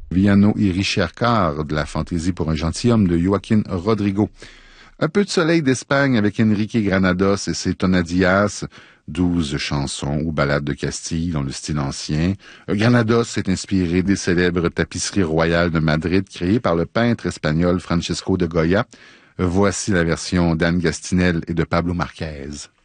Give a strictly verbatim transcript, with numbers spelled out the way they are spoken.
Viano y Ricercar de la fantaisie pour un gentilhomme de Joaquín Rodrigo. Un peu de soleil d'Espagne avec Enrique Granados et ses tonadillas, douze chansons ou ballades de Castille dans le style ancien. Granados est inspiré des célèbres tapisseries royales de Madrid créées par le peintre espagnol Francisco de Goya. Voici la version d'Anne Gastinel et de Pablo Marquez.